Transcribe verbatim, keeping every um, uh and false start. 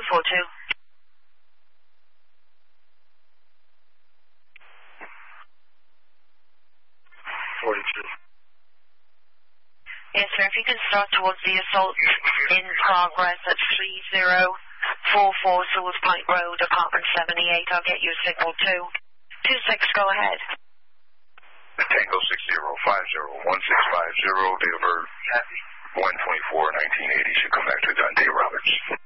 four two. forty-two. Yes, sir. If you can start towards the assault in progress at three zero four four Sewell's Point Road, apartment seventy-eight. I'll get you a signal two. two six, go ahead. Tango six zero five zero one six five zero, date of birth one twenty-four nineteen eighty. Should come back to Dundee Roberts.